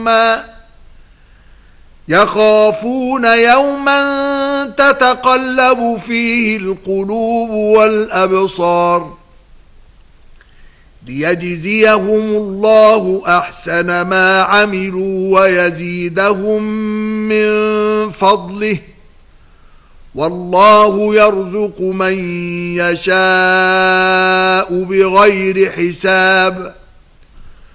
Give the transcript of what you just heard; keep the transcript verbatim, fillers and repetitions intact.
يخافون يوما تتقلب فيه القلوب والأبصار ليجزيهم الله أحسن ما عملوا ويزيدهم من فضله والله يرزق من يشاء بغير حساب.